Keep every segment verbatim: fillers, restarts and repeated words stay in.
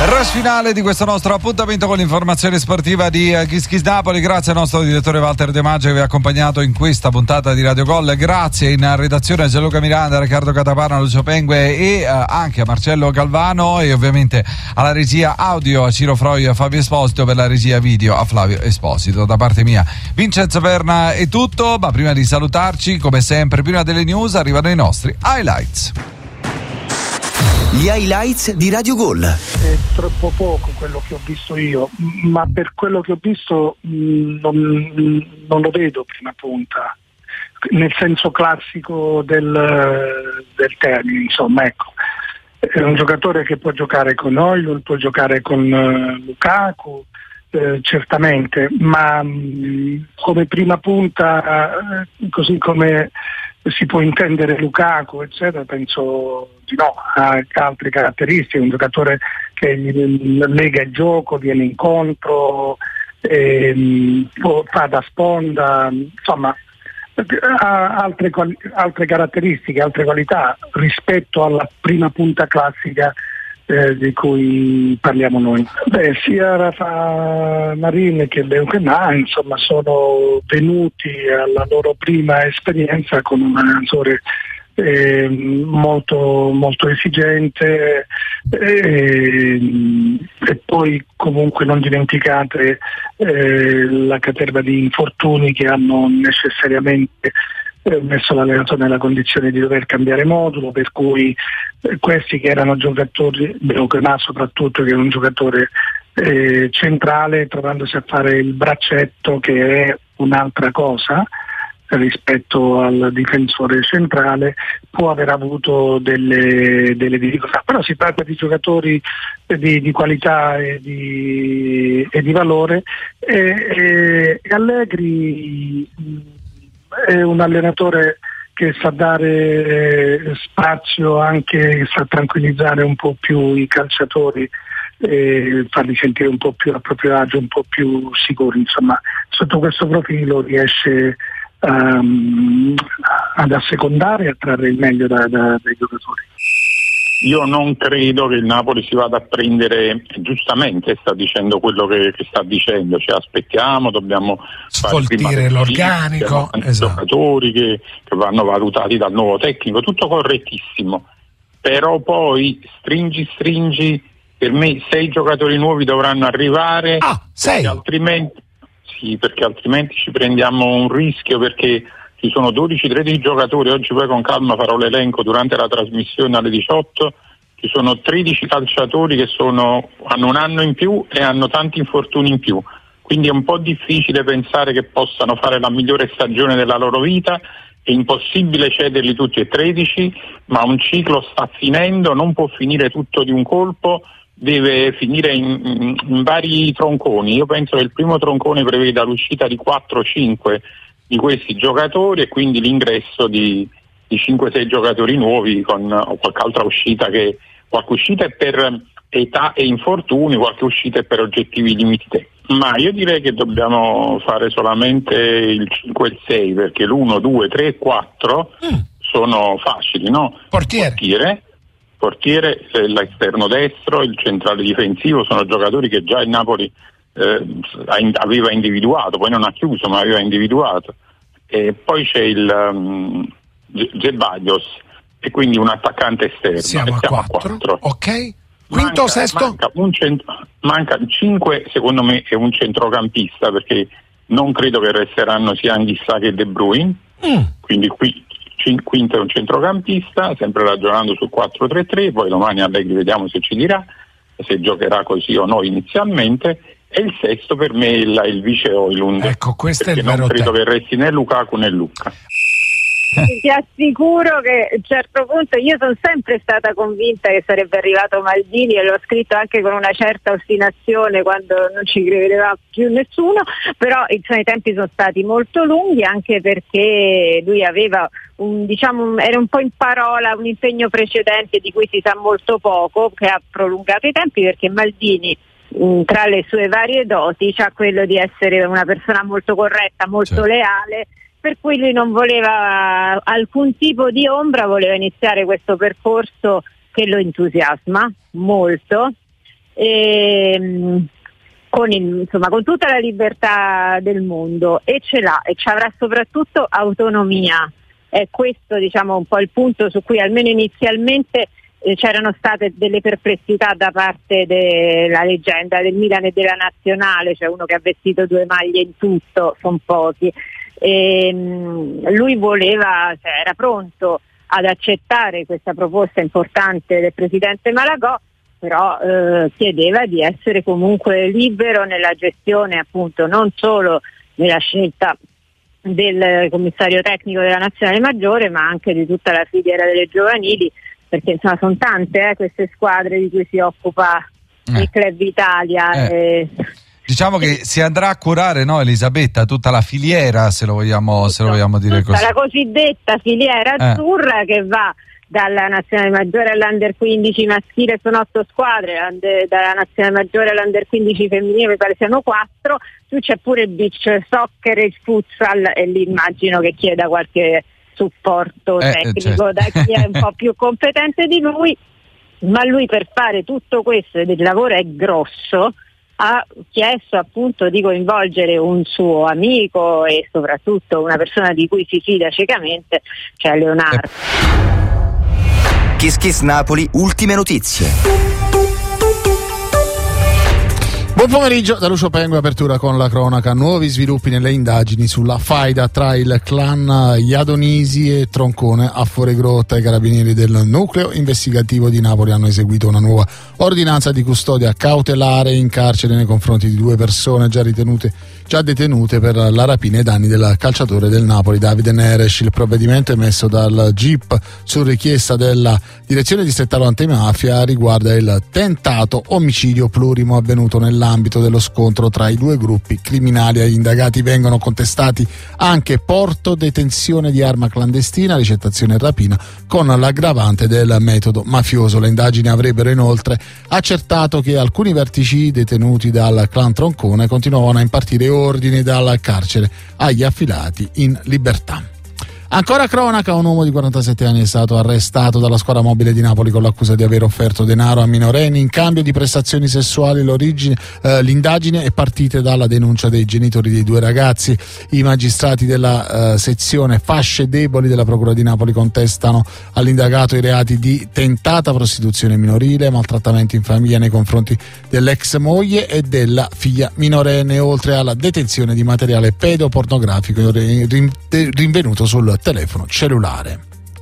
Rush finale di questo nostro appuntamento con l'informazione sportiva di Kiss Kiss Napoli. Grazie al nostro direttore Walter De Maggio che vi ha accompagnato in questa puntata di Radio Gol. Grazie in redazione a Gianluca Miranda, Riccardo Catapana, Lucio Pengue e uh, anche a Marcello Galvano, e ovviamente alla regia audio a Ciro Froi e a Fabio Esposito, per la regia video a Flavio Esposito. Da parte mia Vincenzo Perna è tutto, ma prima di salutarci, come sempre, prima delle news arrivano i nostri highlights. Gli highlights di Radio Gol. È troppo poco quello che ho visto io, ma per quello che ho visto mh, non, non lo vedo prima punta, nel senso classico del, del termine, insomma, ecco. È un giocatore che può giocare con Højlund, può giocare con uh, Lukaku, eh, certamente, ma mh, come prima punta, eh, così come si può intendere Lukaku, eccetera, penso di no, ha altre caratteristiche, un giocatore che lega il gioco, viene incontro, ehm, fa da sponda, insomma ha altre, altre caratteristiche, altre qualità rispetto alla prima punta classica eh, di cui parliamo noi. Beh, sia Rafa Marin che Leo Kenà, insomma, sono venuti alla loro prima esperienza con un allenatore eh, molto molto esigente eh, e poi comunque non dimenticate eh, la caterva di infortuni che hanno necessariamente messo l'allenatore nella condizione di dover cambiare modulo, per cui eh, questi che erano giocatori, Beukenà soprattutto, che è un giocatore eh, centrale, trovandosi a fare il braccetto, che è un'altra cosa rispetto al difensore centrale, può aver avuto delle, delle difficoltà, però si tratta di giocatori di, di qualità e di, e di valore e, e, e Allegri è un allenatore che sa dare spazio, anche sa tranquillizzare un po' più i calciatori e farli sentire un po' più a proprio agio, un po' più sicuri, insomma sotto questo profilo riesce um, ad assecondare e a trarre il meglio da, da, dai giocatori. Io non credo che il Napoli si vada a prendere, giustamente sta dicendo quello che, che sta dicendo, ci aspettiamo, dobbiamo sfoltire l'organico, esatto. Giocatori che, che vanno valutati dal nuovo tecnico, tutto correttissimo, però poi stringi stringi, per me sei giocatori nuovi dovranno arrivare, ah, sei. Perché altrimenti, sì, perché altrimenti ci prendiamo un rischio, perché ci sono dodici tredici giocatori, oggi poi con calma farò l'elenco durante la trasmissione alle diciotto, ci sono tredici calciatori che sono, hanno un anno in più e hanno tanti infortuni in più, quindi è un po' difficile pensare che possano fare la migliore stagione della loro vita, è impossibile cederli tutti e tredici, ma un ciclo sta finendo, non può finire tutto di un colpo, deve finire in, in, in vari tronconi. Io penso che il primo troncone preveda l'uscita di quattro cinque di questi giocatori e quindi l'ingresso di, di cinque sei giocatori nuovi con o qualche altra uscita, che qualche uscita è per età e infortuni, qualche uscita è per oggettivi limiti tecnici. Ma io direi che dobbiamo fare solamente il cinque e il sei, perché l'uno, due, tre e quattro mm. sono facili, no? Portiere. Portiere, portiere, l'esterno destro, il centrale difensivo, sono giocatori che già il Napoli Eh, aveva individuato, poi non ha chiuso ma aveva individuato, e poi c'è il um, Ceballos e quindi un attaccante esterno. Siamo, siamo a quattro, ok, quinto, manca, sesto manca un centro, manca cinque, secondo me è un centrocampista, perché non credo che resteranno sia Anghissà che De Bruyne, mm. quindi qui cin- quinto è un centrocampista, sempre ragionando sul quattro tre tre, poi domani Allegri vediamo se ci dirà se giocherà così o no inizialmente. E il sesto per me è il, il vice Højlund, ecco, questo è il non vero credo te. che resti né Lukaku né Lucca. Ti assicuro che a un certo punto io sono sempre stata convinta che sarebbe arrivato Maldini, e l'ho scritto anche con una certa ostinazione quando non ci credeva più nessuno, però insomma, i tempi sono stati molto lunghi, anche perché lui aveva un, diciamo, era un po' in parola un impegno precedente di cui si sa molto poco, che ha prolungato i tempi, perché Maldini tra le sue varie doti c'ha quello di essere una persona molto corretta, molto certo. leale, per cui lui non voleva alcun tipo di ombra, voleva iniziare questo percorso che lo entusiasma molto, e, con, il, insomma, con tutta la libertà del mondo, e ce l'ha, e ci avrà soprattutto autonomia. È questo, diciamo, un po' il punto su cui almeno inizialmente eh, c'erano state delle perplessità da parte della leggenda del Milan e della Nazionale, cioè uno che ha vestito due maglie in tutto, sono pochi. E, mh, lui voleva, cioè, era pronto ad accettare questa proposta importante del presidente Malagò, però eh, chiedeva di essere comunque libero nella gestione, appunto, non solo nella scelta del commissario tecnico della Nazionale Maggiore, ma anche di tutta la filiera delle giovanili, perché insomma sono tante eh, queste squadre di cui si occupa eh. il Club Italia. Eh. E... Diciamo che si andrà a curare, no, Elisabetta, tutta la filiera, se lo vogliamo, se lo vogliamo dire tutta così. La cosiddetta filiera eh. azzurra, che va dalla Nazionale Maggiore all'Under quindici maschile, sono otto squadre, dalla Nazionale Maggiore all'Under quindici femminile mi pare siano quattro, più c'è pure il beach soccer e il futsal, e lì immagino che chieda qualche supporto eh, tecnico certo. da chi è un po' più competente di lui, ma lui, per fare tutto questo, ed il lavoro è grosso, ha chiesto appunto di coinvolgere un suo amico e soprattutto una persona di cui si fida ciecamente, cioè Leonardo. Kiss Kiss Napoli, ultime notizie. Buon pomeriggio da Lucio Pengue, apertura con la cronaca. Nuovi sviluppi nelle indagini sulla faida tra il clan Iadonisi e Troncone. A Fuorigrotta i carabinieri del nucleo investigativo di Napoli hanno eseguito una nuova ordinanza di custodia cautelare in carcere nei confronti di due persone già ritenute già detenute per la rapina ai danni del calciatore del Napoli Davide Neres. Il provvedimento emesso dal G I P su richiesta della direzione distrettuale antimafia riguarda il tentato omicidio plurimo avvenuto nell'ambito dello scontro tra i due gruppi criminali. Agli indagati vengono contestati anche porto, detenzione di arma clandestina, ricettazione e rapina con l'aggravante del metodo mafioso. Le indagini avrebbero inoltre accertato che alcuni vertici detenuti dal clan Troncone continuavano a impartire ordini dal carcere agli affilati in libertà. Ancora cronaca, un uomo di quarantasette anni è stato arrestato dalla squadra mobile di Napoli con l'accusa di aver offerto denaro a minorenni in cambio di prestazioni sessuali. L'origine, eh, l'indagine è partita dalla denuncia dei genitori dei due ragazzi. I magistrati della eh, sezione fasce deboli della Procura di Napoli contestano all'indagato i reati di tentata prostituzione minorile, maltrattamenti in famiglia nei confronti dell'ex moglie e della figlia minorenne, oltre alla detenzione di materiale pedopornografico rinvenuto sul telefono cellulare.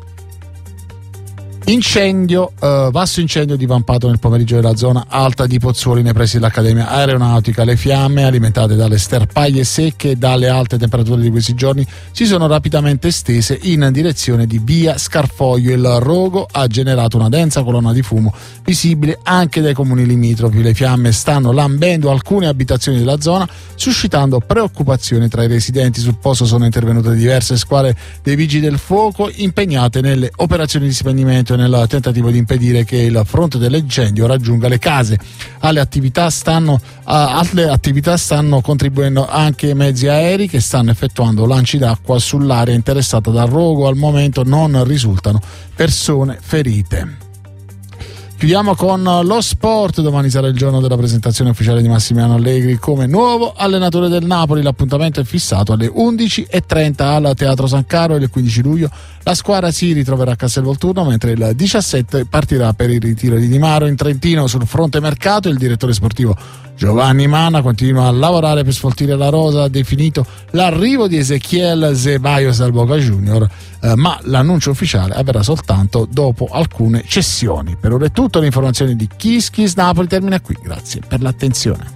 Incendio, eh, vasto incendio divampato nel pomeriggio della zona alta di Pozzuoli nei pressi dell'Accademia Aeronautica. Le fiamme, alimentate dalle sterpaglie secche e dalle alte temperature di questi giorni, si sono rapidamente estese in direzione di via Scarfoglio. Il rogo ha generato una densa colonna di fumo visibile anche dai comuni limitrofi. Le fiamme stanno lambendo alcune abitazioni della zona, suscitando preoccupazioni tra i residenti. Sul posto sono intervenute diverse squadre dei vigili del fuoco impegnate nelle operazioni di spegnimento nel tentativo di impedire che il fronte dell'incendio raggiunga le case. Alle attività stanno, alle attività stanno contribuendo anche mezzi aerei che stanno effettuando lanci d'acqua sull'area interessata dal rogo. Al momento non risultano persone ferite. Chiudiamo con lo sport. Domani sarà il giorno della presentazione ufficiale di Massimiliano Allegri come nuovo allenatore del Napoli. L'appuntamento è fissato alle undici e trenta al Teatro San Carlo. Il quindici luglio la squadra si ritroverà a Castelvolturno, mentre il diciassette partirà per il ritiro di Di Maro in Trentino. Sul fronte mercato il direttore sportivo Giovanni Mana continua a lavorare per sfoltire la rosa. Ha definito l'arrivo di Ezequiel Zeballos al Boca Junior, eh, ma l'annuncio ufficiale avverrà soltanto dopo alcune cessioni. Per ora è tutto. L'informazione di Kiss Kiss Napoli termina qui. Grazie per l'attenzione.